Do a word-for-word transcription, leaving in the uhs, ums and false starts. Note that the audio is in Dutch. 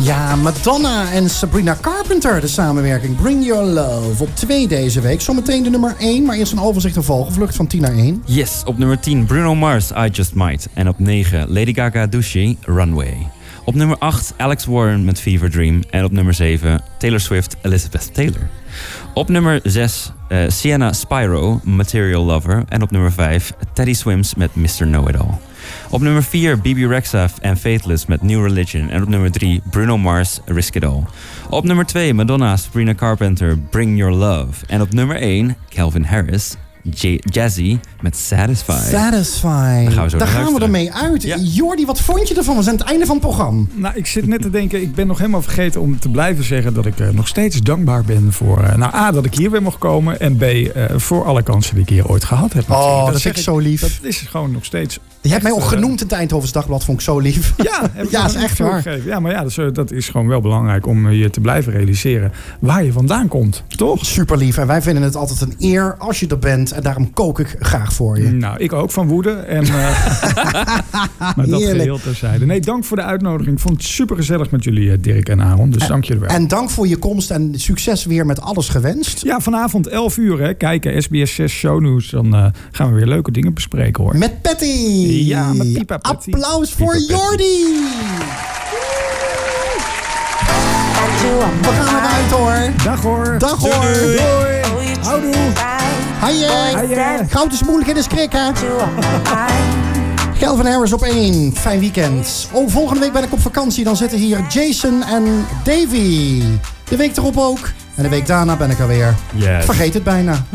Ja, Madonna en Sabrina Carpenter, de samenwerking Bring Your Love. Op twee deze week. Zometeen de nummer één, maar eerst een overzicht en volgevlucht van tien naar één. Yes, op nummer tien Bruno Mars, I Just Might. En op negen Lady Gaga, Douche, Runway. Op nummer acht Alex Warren met Fever Dream. En op nummer zeven Taylor Swift, Elizabeth Taylor. Op nummer zes uh, Sienna Spyro, Material Lover. En op nummer vijf Teddy Swims met mister Know-It-All. Op nummer vier B B Rexha en Faithless met New Religion. En op nummer drie Bruno Mars, Risk It All. Op nummer twee Madonna, Sabrina Carpenter, Bring Your Love. En op nummer één Calvin Harris, J- Jazzy met Satisfy. Satisfy. Daar gaan we, zo Daar gaan we ermee uit. Ja. Jordi, wat vond je ervan? We zijn aan het einde van het programma. Nou, ik zit net te denken, ik ben nog helemaal vergeten om te blijven zeggen dat ik uh, nog steeds dankbaar ben voor, uh, nou A, dat ik hier weer mocht komen. En B, uh, voor alle kansen die ik hier ooit gehad heb. Oh, dat, dat vind ik zo lief. Dat is gewoon nog steeds. Je hebt mij ook genoemd in het Eindhovens Dagblad, vond ik zo lief. Ja, heb ik ja, is echt waar. Gegeven. Ja, maar ja, dat is, dat is gewoon wel belangrijk om je te blijven realiseren waar je vandaan komt, toch? Super lief. En wij vinden het altijd een eer als je er bent. En daarom kook ik graag voor je. Nou, ik ook van woede. En, uh, maar dat geheel terzijde. Nee, dank voor de uitnodiging. Ik vond het super gezellig met jullie, Dirk en Aaron. Dus en, dank jullie wel. En dank voor je komst en succes weer met alles gewenst. Ja, vanavond elf uur. Hè. Kijken, S B S zes Shownews. Dan uh, gaan we weer leuke dingen bespreken, hoor. Met Patty. Ja, met Pipa Patty. Applaus voor Jordi. We gaan eruit, hoor. Dag, hoor. Dag, hoor. Doei. Doei. Houdoe. Haie. Haie. Goud is moeilijk in de skrik, hè. Calvin Harris op één. Fijn weekend. Oh, volgende week ben ik op vakantie. Dan zitten hier Jason en Davy. De week erop ook. En de week daarna ben ik er weer. Yes. Vergeet het bijna.